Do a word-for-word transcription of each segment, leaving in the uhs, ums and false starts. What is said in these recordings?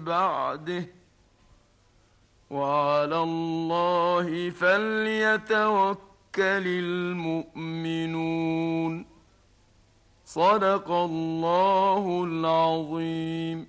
بعده وعلى الله فليتوكل المؤمنون. صدق الله العظيم.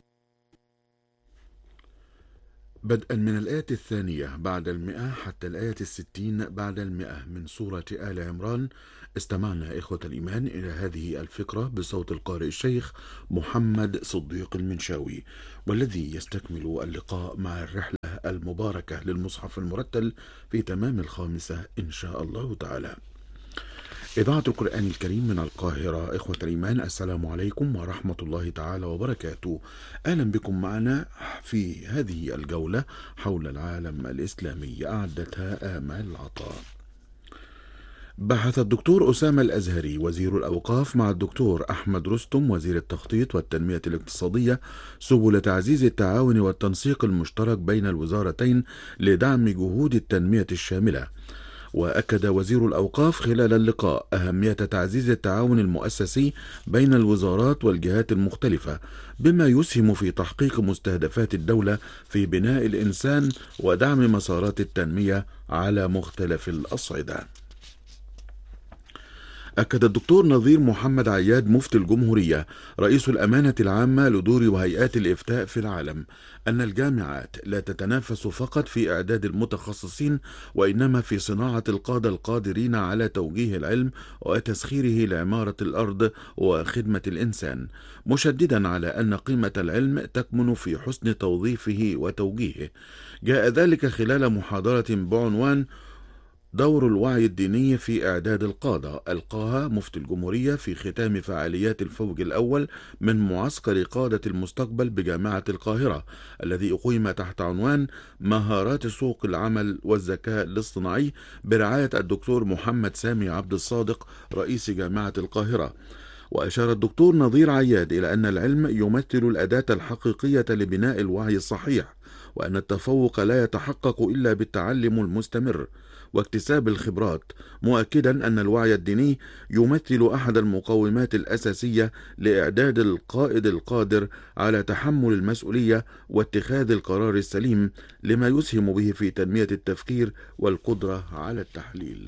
بدءا من الآية الثانية بعد المئة حتى الآية الستين بعد المئة من سورة آل عمران، استمعنا إخوة الإيمان إلى هذه الفقرة بصوت القارئ الشيخ محمد صديق المنشاوي، والذي يستكمل اللقاء مع الرحلة المباركة للمصحف المرتل في تمام الخامسة إن شاء الله تعالى. إذاعة القرآن الكريم من القاهرة. إخوة الإيمان، السلام عليكم ورحمة الله تعالى وبركاته. أهلا بكم معنا في هذه الجولة حول العالم الإسلامي أعدتها آمال العطاء. بحث الدكتور أسامة الأزهري وزير الأوقاف مع الدكتور أحمد رستم وزير التخطيط والتنمية الاقتصادية سبل تعزيز التعاون والتنسيق المشترك بين الوزارتين لدعم جهود التنمية الشاملة. وأكد وزير الأوقاف خلال اللقاء أهمية تعزيز التعاون المؤسسي بين الوزارات والجهات المختلفة بما يسهم في تحقيق مستهدفات الدولة في بناء الإنسان ودعم مسارات التنمية على مختلف الأصعدة. أكد الدكتور نظير محمد عياد مفتي الجمهورية رئيس الأمانة العامة لدور وهيئات الإفتاء في العالم أن الجامعات لا تتنافس فقط في إعداد المتخصصين، وإنما في صناعة القادة القادرين على توجيه العلم وتسخيره لعمارة الأرض وخدمة الإنسان، مشددا على أن قيمة العلم تكمن في حسن توظيفه وتوجيهه. جاء ذلك خلال محاضرة بعنوان دور الوعي الديني في إعداد القادة ألقاها مفتي الجمهورية في ختام فعاليات الفوج الأول من معسكر قادة المستقبل بجامعة القاهرة، الذي أقيم تحت عنوان مهارات سوق العمل والذكاء الاصطناعي برعاية الدكتور محمد سامي عبد الصادق رئيس جامعة القاهرة. وأشار الدكتور نظير عياد إلى أن العلم يمثل الأداة الحقيقية لبناء الوعي الصحيح، وأن التفوق لا يتحقق إلا بالتعلم المستمر واكتساب الخبرات، مؤكدا أن الوعي الديني يمثل أحد المقومات الأساسية لإعداد القائد القادر على تحمل المسؤولية واتخاذ القرار السليم، لما يسهم به في تنمية التفكير والقدرة على التحليل.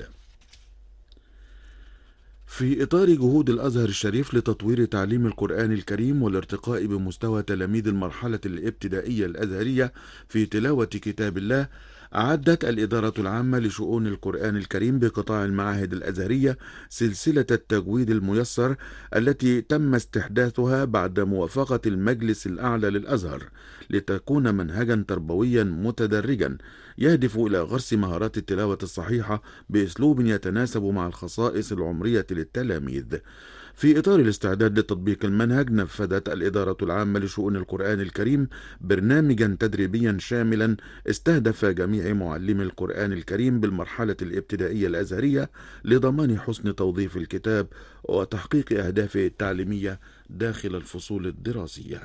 في إطار جهود الأزهر الشريف لتطوير تعليم القرآن الكريم والارتقاء بمستوى تلاميذ المرحلة الابتدائية الأزهرية في تلاوة كتاب الله، أعدت الإدارة العامة لشؤون القرآن الكريم بقطاع المعاهد الأزهرية سلسلة التجويد الميسر التي تم استحداثها بعد موافقة المجلس الأعلى للأزهر، لتكون منهجا تربويا متدرجا يهدف إلى غرس مهارات التلاوة الصحيحة بأسلوب يتناسب مع الخصائص العمرية للتلاميذ. في إطار الاستعداد لتطبيق المنهج، نفذت الإدارة العامة لشؤون القرآن الكريم برنامجا تدريبيا شاملا استهدف جميع معلمي القرآن الكريم بالمرحلة الابتدائية الأزهرية لضمان حسن توظيف الكتاب وتحقيق أهدافه التعليمية داخل الفصول الدراسية.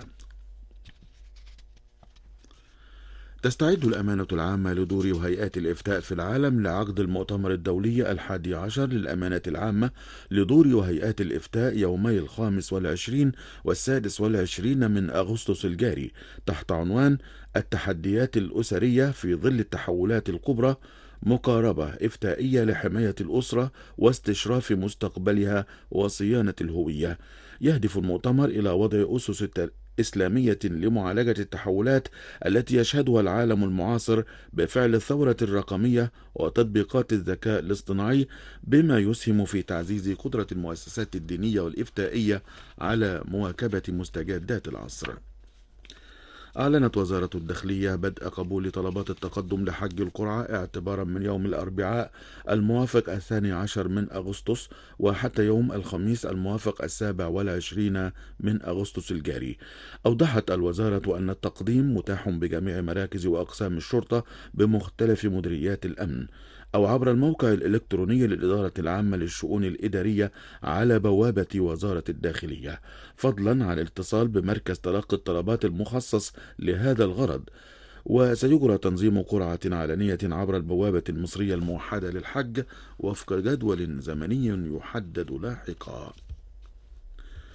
تستعد الأمانة العامة لدور وهيئات الإفتاء في العالم لعقد المؤتمر الدولي الحادي عشر للأمانة العامة لدور وهيئات الإفتاء يومي الخامس والعشرين والسادس والعشرين من أغسطس الجاري، تحت عنوان التحديات الأسرية في ظل التحولات الكبرى، مقاربة إفتائية لحماية الأسرة واستشراف مستقبلها وصيانة الهوية. يهدف المؤتمر إلى وضع أسس إسلامية لمعالجة التحولات التي يشهدها العالم المعاصر بفعل الثورة الرقمية وتطبيقات الذكاء الاصطناعي، بما يسهم في تعزيز قدرة المؤسسات الدينية والإفتائية على مواكبة مستجدات العصر. أعلنت وزارة الداخلية بدء قبول طلبات التقدم لحج القرعة اعتبارا من يوم الأربعاء الموافق الثاني عشر من أغسطس وحتى يوم الخميس الموافق السابع والعشرين من أغسطس الجاري. أوضحت الوزارة أن التقديم متاح بجميع مراكز وأقسام الشرطة بمختلف مديريات الأمن أو عبر الموقع الإلكتروني للإدارة العامة للشؤون الإدارية على بوابة وزارة الداخلية، فضلا عن الاتصال بمركز تلقي الطلبات المخصص لهذا الغرض. وسيجرى تنظيم قرعة علنية عبر البوابة المصرية الموحدة للحج وفق جدول زمني يحدد لاحقا.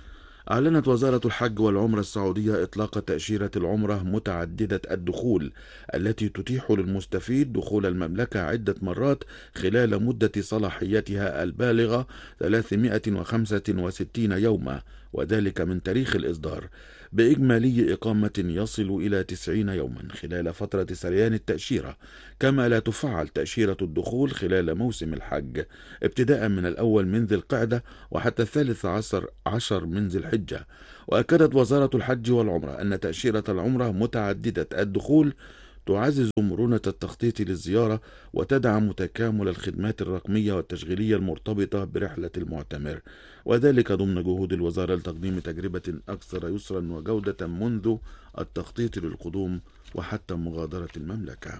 أعلنت وزارة الحج والعمرة السعودية إطلاق تأشيرة العمرة متعددة الدخول التي تتيح للمستفيد دخول المملكة عدة مرات خلال مدة صلاحيتها البالغة ثلاثمائة وخمسة وستين يوما، وذلك من تاريخ الإصدار، بإجمالي إقامة يصل إلى تسعين يوما خلال فترة سريان التأشيرة. كما لا تفعل تأشيرة الدخول خلال موسم الحج ابتداء من الأول من ذي القعدة وحتى الثالث عشر, عشر من ذي الحجة. وأكدت وزارة الحج والعمرة أن تأشيرة العمرة متعددة الدخول تعزز مرونة التخطيط للزيارة وتدعم تكامل الخدمات الرقمية والتشغيلية المرتبطة برحلة المعتمر، وذلك ضمن جهود الوزارة لتقديم تجربة أكثر يسرا وجودة منذ التخطيط للقدوم وحتى مغادرة المملكة.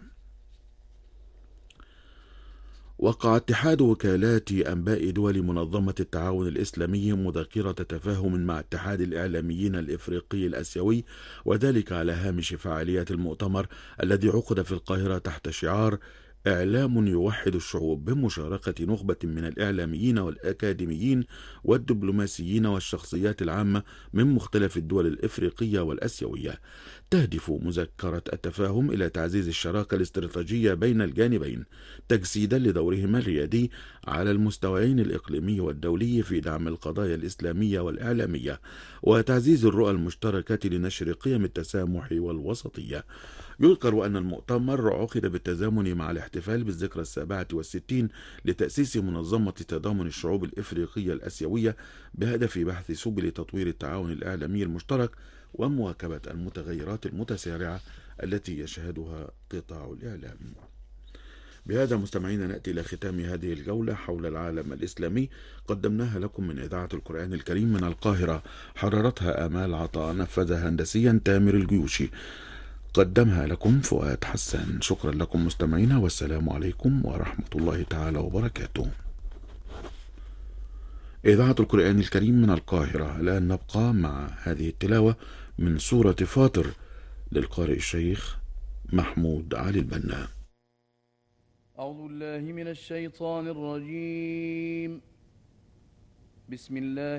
وقع اتحاد وكالات أنباء دول منظمة التعاون الإسلامي مذكرة تفاهم مع اتحاد الإعلاميين الإفريقي الآسيوي، وذلك على هامش فعاليات المؤتمر الذي عقد في القاهرة تحت شعار إعلام يوحد الشعوب، بمشاركة نخبة من الإعلاميين والأكاديميين والدبلوماسيين والشخصيات العامة من مختلف الدول الإفريقية والآسيوية. تهدف مذكرة التفاهم إلى تعزيز الشراكة الاستراتيجية بين الجانبين، تجسيدا لدورهما الريادي على المستويين الإقليمي والدولي في دعم القضايا الإسلامية والإعلامية، وتعزيز الرؤى المشتركة لنشر قيم التسامح والوسطية. يذكر أن المؤتمر عقد بالتزامن مع الاحتفال بالذكرى السابعة والستين لتأسيس منظمة تضامن الشعوب الإفريقية الآسيوية، بهدف بحث سبل تطوير التعاون الإعلامي المشترك ومواكبة المتغيرات المتسارعة التي يشهدها قطاع الإعلام. بهذا مستمعينا نأتي إلى ختام هذه الجولة حول العالم الإسلامي، قدمناها لكم من إذاعة القرآن الكريم من القاهرة، حررتها آمال عطاء، نفذها هندسيا تامر الجيوشي، قدمها لكم فؤاد حسان. شكرا لكم مستمعينا، والسلام عليكم ورحمة الله تعالى وبركاته. إذاعة القرآن الكريم من القاهرة. الآن نبقى مع هذه التلاوة من سورة فاطر للقارئ الشيخ محمود علي البنا. أعوذ بالله من الشيطان الرجيم. بسم الله